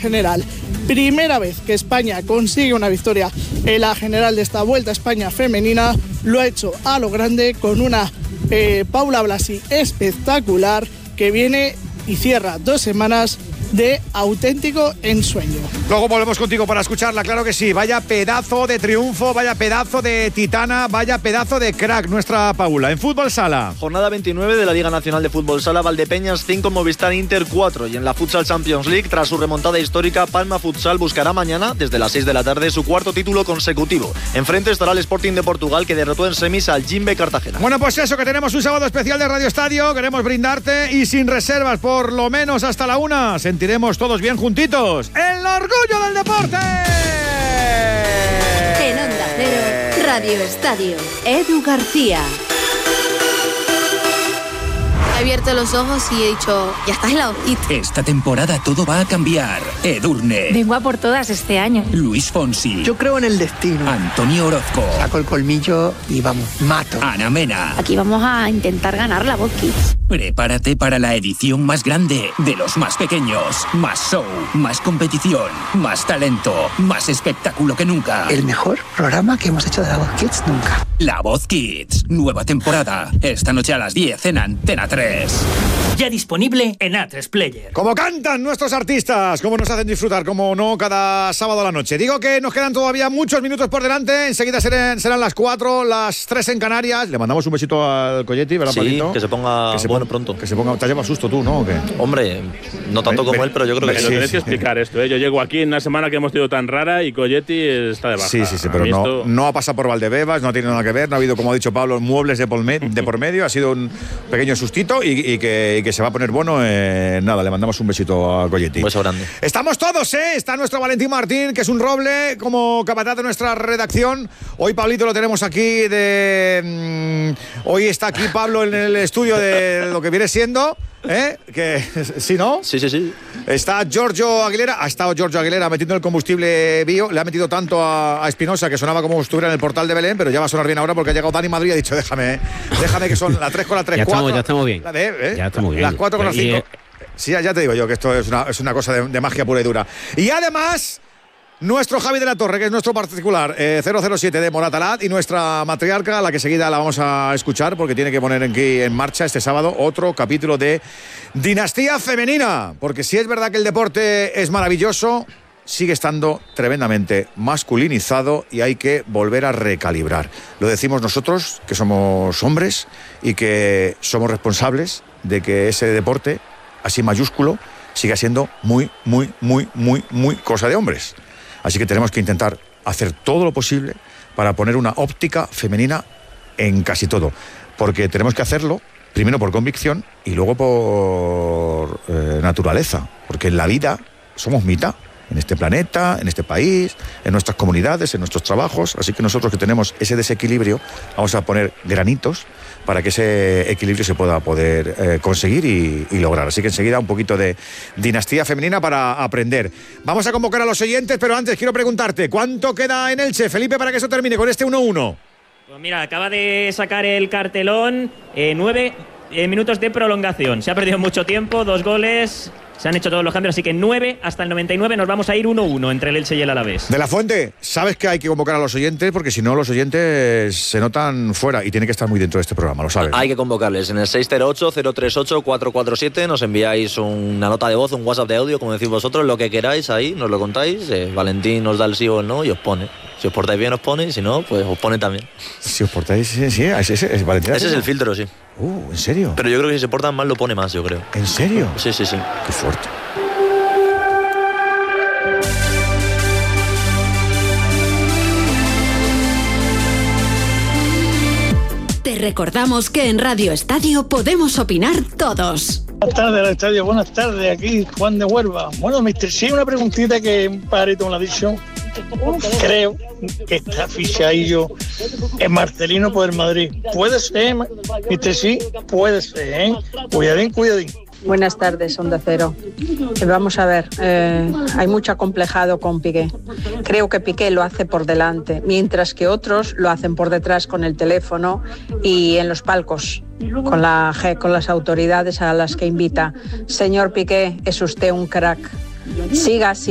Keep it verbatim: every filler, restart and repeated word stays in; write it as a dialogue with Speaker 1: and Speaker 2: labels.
Speaker 1: general. Primera vez que España consigue una victoria en la general de esta Vuelta a España femenina. Lo ha hecho a lo grande con una eh, Paula Blasi espectacular que viene y cierra dos semanas de auténtico ensueño.
Speaker 2: Luego volvemos contigo para escucharla, claro que sí. Vaya pedazo de triunfo, vaya pedazo de titana, vaya pedazo de crack nuestra Paula. En Fútbol Sala.
Speaker 3: Jornada veintinueve de la Liga Nacional de Fútbol Sala, Valdepeñas cinco, Movistar Inter cuatro. Y en la Futsal Champions League, tras su remontada histórica, Palma Futsal buscará mañana, desde las seis de la tarde, su cuarto título consecutivo. Enfrente estará el Sporting de Portugal, que derrotó en semis al Jimbe Cartagena.
Speaker 2: Bueno, pues eso, que tenemos un sábado especial de Radio Estadio. Queremos brindarte y sin reservas, por lo menos hasta la una. Sentiremos todos bien juntitos el orgullo del deporte.
Speaker 4: En Onda Cero, Radio Estadio, Edu García.
Speaker 5: He abierto los ojos y he dicho, ya estás en la hojita.
Speaker 6: Esta temporada todo va a cambiar. Edurne.
Speaker 5: Vengo a por todas este año.
Speaker 6: Luis Fonsi.
Speaker 7: Yo creo en el destino.
Speaker 6: Antonio Orozco.
Speaker 7: Saco el colmillo y vamos, mato.
Speaker 6: Ana Mena.
Speaker 5: Aquí vamos a intentar ganar la Voz Kids.
Speaker 6: Prepárate para la edición más grande de los más pequeños. Más show, más competición, más talento, más espectáculo que nunca.
Speaker 7: El mejor programa que hemos hecho de la Voz Kids nunca.
Speaker 6: La Voz Kids, nueva temporada. Esta noche a las diez en Antena tres.
Speaker 8: Ya disponible en A tres Player.
Speaker 2: Como cantan nuestros artistas, como nos hacen disfrutar, como no, cada sábado a la noche. Digo que nos quedan todavía muchos minutos por delante. Enseguida serán, serán las cuatro, las tres en Canarias. Le mandamos un besito al Coyetti, ¿verdad,
Speaker 3: sí,
Speaker 2: Palito?
Speaker 3: que se ponga
Speaker 2: que se
Speaker 3: bueno
Speaker 2: ponga,
Speaker 3: pronto.
Speaker 2: Que se ponga, te llevas susto tú, ¿no? ¿O qué?
Speaker 3: Hombre, no tanto
Speaker 2: ven,
Speaker 3: como
Speaker 2: ven,
Speaker 3: él, pero yo creo
Speaker 2: ven,
Speaker 3: que
Speaker 9: sí,
Speaker 3: sí.
Speaker 9: Tienes que explicar esto, ¿eh? Yo llego aquí en una semana que hemos tenido tan rara y Coyetti está de baja.
Speaker 2: Sí, sí, sí, pero no, esto... no ha pasado por Valdebebas, no ha tenido nada que ver, no ha habido, como ha dicho Pablo, muebles de por, me, de por medio, ha sido un pequeño sustito y, y, que, y que se va a poner bueno. Eh, nada, le mandamos un besito a Coyetti.
Speaker 3: Un beso grande.
Speaker 2: Estamos todos, ¿eh? Está nuestro Valentín Martín, que es un roble, como capataz de nuestra redacción. Hoy Pablito lo tenemos aquí de... Mmm, hoy está aquí Pablo en el estudio de lo que viene siendo... ¿Eh? Que, ¿sí, no?
Speaker 3: Sí, sí, sí.
Speaker 2: Está Giorgio Aguilera, ha estado Giorgio Aguilera metiendo el combustible bio, le ha metido tanto a, a Espinosa que sonaba como si estuviera en el portal de Belén, pero ya va a sonar bien ahora porque ha llegado Dani Madrid y ha dicho, déjame, déjame que son las tres con las tres,
Speaker 10: ya
Speaker 2: cuatro.
Speaker 10: Estamos, ya estamos bien.
Speaker 2: La de, ¿eh?
Speaker 10: Ya estamos bien.
Speaker 2: Las cuatro con las cinco.
Speaker 10: Y,
Speaker 2: sí, ya te digo yo que esto es una, es una cosa de, de magia pura y dura. Y además... Nuestro Javi de la Torre, que es nuestro particular, eh, cero cero siete de Moratalaz, y nuestra matriarca, a la que seguida la vamos a escuchar, porque tiene que poner aquí en marcha este sábado otro capítulo de Dinastía Femenina. Porque si es verdad que el deporte es maravilloso, sigue estando tremendamente masculinizado y hay que volver a recalibrar. Lo decimos nosotros, que somos hombres y que somos responsables de que ese deporte, así mayúsculo, siga siendo muy, muy, muy, muy, muy cosa de hombres. Así que tenemos que intentar hacer todo lo posible para poner una óptica femenina en casi todo. Porque tenemos que hacerlo, primero por convicción y luego por eh, naturaleza. Porque en la vida somos mitad. En este planeta, en este país, en nuestras comunidades, en nuestros trabajos. Así que nosotros que tenemos ese desequilibrio, vamos a poner granitos para que ese equilibrio se pueda poder eh, conseguir y, y lograr. Así que enseguida un poquito de dinastía femenina para aprender. Vamos a convocar a los oyentes, pero antes quiero preguntarte, ¿cuánto queda en Elche, Felipe, para que eso termine con este uno uno?
Speaker 11: Pues mira, acaba de sacar el cartelón, eh, nueve eh, minutos de prolongación. Se ha perdido mucho tiempo, dos goles... Se han hecho todos los cambios, así que nueve hasta el noventa y nueve nos vamos a ir uno uno entre el Elche y el Alavés.
Speaker 2: De la Fuente, sabes que hay que convocar a los oyentes porque si no los oyentes se notan fuera y tienen que estar muy dentro de este programa, lo sabes.
Speaker 3: Hay que convocarles en el seis cero ocho, cero tres ocho, cuatro cuatro siete, nos enviáis una nota de voz, un WhatsApp de audio, como decís vosotros, lo que queráis ahí, nos lo contáis, eh, Valentín nos da el sí o el no y os pone. Si os portáis bien os pone y si no, pues os pone también.
Speaker 2: Si os portáis, sí, sí, ese, ese, ese, Valentín,
Speaker 3: ese es el filtro, sí.
Speaker 2: Uh, ¿en serio?
Speaker 3: Pero yo creo que si se portan mal lo pone más, yo creo.
Speaker 2: ¿En serio?
Speaker 3: Sí, sí, sí.
Speaker 2: Qué fuerte.
Speaker 4: Te recordamos que en Radio Estadio podemos opinar todos.
Speaker 12: Buenas tardes, Radio Estadio. Buenas tardes, aquí Juan de Huelva. Bueno, mister sí, una preguntita que un pajarito me lo ha dicho. Creo que está fichadillo en Marcelino por el Madrid. Puede ser, mister sí, puede ser, ¿eh? Cuidadín, cuidadín.
Speaker 13: Buenas tardes, Onda Cero. Vamos a ver, eh, hay mucho acomplejado con Piqué. Creo que Piqué lo hace por delante, mientras que otros lo hacen por detrás con el teléfono y en los palcos, con, la, con las autoridades a las que invita. Señor Piqué, es usted un crack. Siga así.